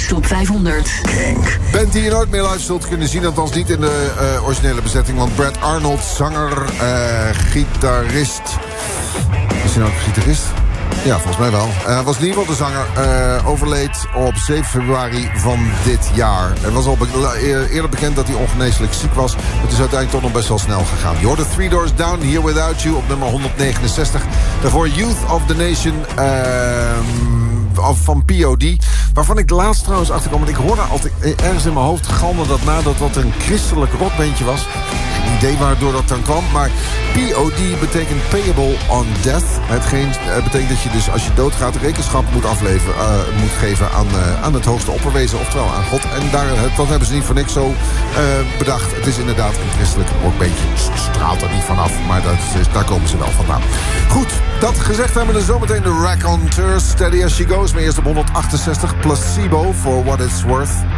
Dance Top 500. Kink. Band die je nooit meer live zult kunnen zien, althans niet in de originele bezetting. Want Brad Arnold, zanger, gitarist. Is hij nou ook gitarist? Ja, volgens mij wel. Was in ieder geval de zanger. Overleed op 7 februari van dit jaar. Het was al eerder bekend dat hij ongeneeslijk ziek was. Het is uiteindelijk toch nog best wel snel gegaan. Je hoorde Three Doors Down, Here Without You op nummer 169. Daarvoor Youth of the Nation van POD. Waarvan ik laatst trouwens achterkwam. Want ik hoorde altijd ergens in mijn hoofd galmen dat nadat wat een christelijk rockbandje was. Geen idee waardoor dat dan kwam. Maar POD betekent Payable on Death. Hetgeen betekent dat je dus als je doodgaat rekenschap moet geven aan het hoogste opperwezen. Oftewel aan God. En dat hebben ze niet voor niks zo bedacht. Het is inderdaad een christelijk rockbandje. Straalt er niet vanaf. Maar daar komen ze wel vandaan. Goed, dat gezegd hebben we zometeen de Raconteurs. Steady as she goes. Maar eerst op 168 Placebo for What It's Worth.